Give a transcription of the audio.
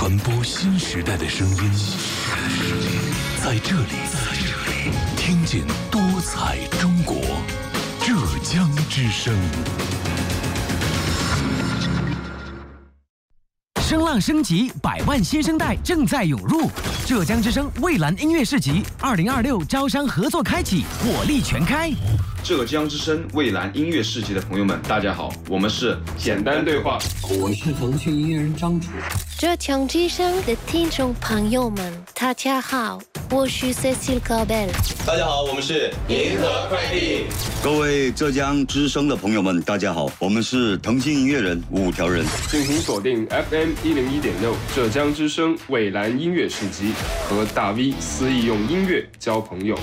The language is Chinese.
传播新时代的声音，在这里，听见多彩中国，浙江之声。 声浪升级，100万新生代正在涌入。浙江之声蔚蓝音乐市集2026招商合作开启，火力全开。 浙江之声蔚蓝音乐市集的朋友们，大家好，我们是简单对话， 我是腾讯音乐人张楚。 浙江之声的听众朋友们，大家好，我是 Cecile Cabel。 大家好，我们是银河快递。 各位浙江之声的朋友们，大家好，我们是腾讯音乐人5条人。 敬请锁定 FM 101.6浙江之声蔚蓝音乐市集，和大 V 肆意用音乐交朋友。